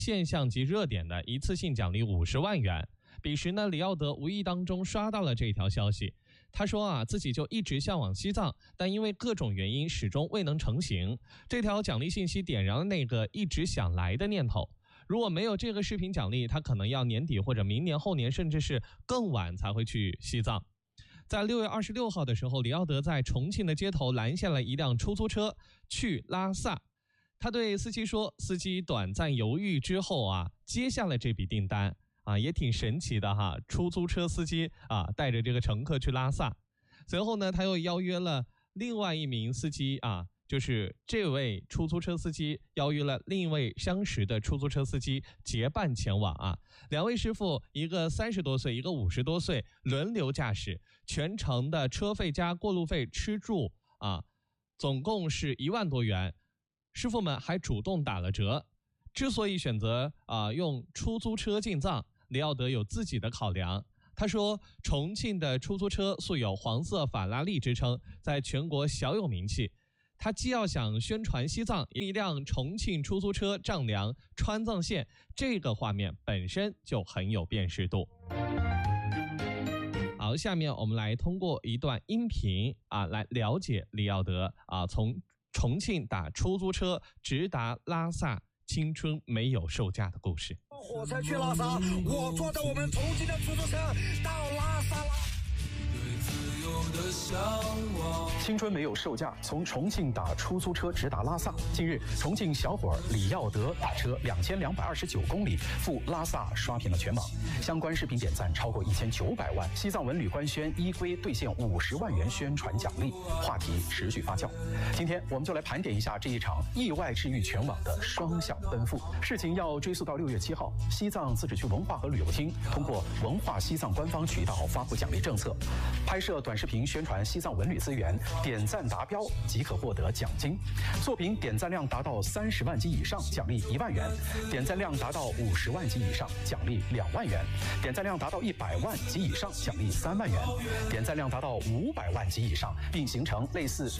现象级热点的一次性奖励50万元。彼时呢，李奥德无意当中刷到了这条消息。他说自己就一直向往西藏，但因为各种原因始终未能成行。这条奖励信息点燃了那个一直想来的念头。如果没有这个视频奖励，他可能要年底或者明年后年，甚至是更晚才会去西藏。在6月26号的时候，李奥德在重庆的街头拦下了一辆出租车去拉萨。他对司机说，司机短暂犹豫之后接下了这笔订单。也挺神奇的哈，出租车司机带着这个乘客去拉萨。随后呢，他又邀约了另外一名司机就是这位出租车司机邀约了另一位相识的出租车司机结伴前往两位师傅，一个30多岁，一个50多岁，轮流驾驶，全程的车费加过路费吃住总共是1万多元。师傅们还主动打了折。之所以选择用出租车进藏，李奥德有自己的考量。他说，重庆的出租车素有黄色法拉利之称，在全国小有名气。他既要想宣传西藏，一辆重庆出租车丈量川藏线，这个画面本身就很有辨识度。好，下面我们来通过一段音频来了解李奥德从重庆打出租车直达拉萨青春没有售价的故事。 火车去拉萨，我坐在我们重庆的出租车到拉萨了。 青春没有售价，从重庆打出租车直达拉萨。近日，重庆小伙李奥德打车2229公里赴拉萨，刷屏了全网。相关视频点赞超过1900万。西藏文旅官宣依规兑现50万元宣传奖励，话题持续发酵。今天我们就来盘点一下这一场意外治愈全网的双向奔赴。事情要追溯到6月7号，西藏自治区文化和旅游厅通过文化西藏官方渠道发布奖励政策，拍摄短视频宣传西藏文旅资源，点赞达标即可获得奖金。作品点赞量达到30万级以上，奖励1万元；点赞量达到50万级以上，奖励2万元；点赞量达到100万级以上，奖励3万元；点赞量达到500万级以上，并形成类似